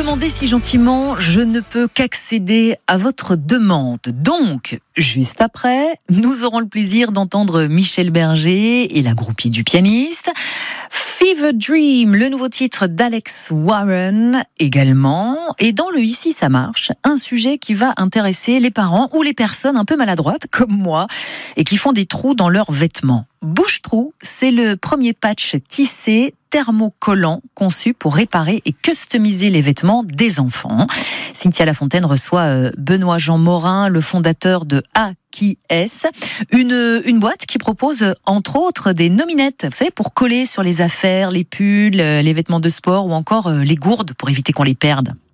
demandez si gentiment, je ne peux qu'accéder à votre demande. Donc, juste après, nous aurons le plaisir d'entendre Michel Berger et la groupie du pianiste. Fever Dream, le nouveau titre d'Alex Warren également. Et dans le Ici ça marche, un sujet qui va intéresser les parents ou les personnes un peu maladroites comme moi et qui font des trous dans leurs vêtements. Bouche-trou, c'est le premier patch tissé thermocollant conçu pour réparer et customiser les vêtements des enfants. Cynthia Lafontaine reçoit Benoît-Jean Morin, le fondateur de A-Qui-Est, une boîte qui propose entre autres des nominettes, vous savez, pour coller sur les affaires, les pulls, les vêtements de sport ou encore les gourdes pour éviter qu'on les perde.